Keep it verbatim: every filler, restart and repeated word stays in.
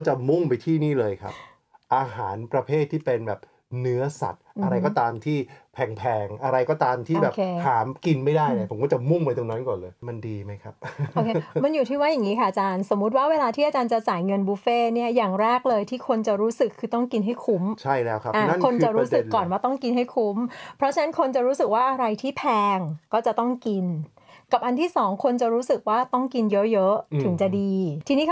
จะมุ่งไปที่นี่เลยครับอาหารประเภทที่เป็นแบบเนื้อสัตว์อะไรก็ตามที่แพงๆอะไรก็ตามที่แบบหากินไม่ได้เนี่ยผมก็จะมุ่งไปตรงนั้นก่อนเลยมันดีไหมครับโอเคมันอยู่ที่ว่าอย่างนี้ค่ะอาจารย์สมมุติว่าเวลาที่อาจารย์จะจ่ายเงินบุฟเฟ่ต์เนี่ยอย่างแรกเลยที่คนจะรู้สึกคือต้องกินให้คุ้มใช่แล้วครับอ่านั่นคนจะรู้คือประเด็นเลยสึกก่อนว่าต้องกินให้คุ้มเพราะฉะนั้นคนจะรู้สึกว่าอะไรที่แพงก็จะต้องกินกับอันที่สองคนจะรู้สึกว่าต้องกินเยอะๆถึงจะดีทีนี้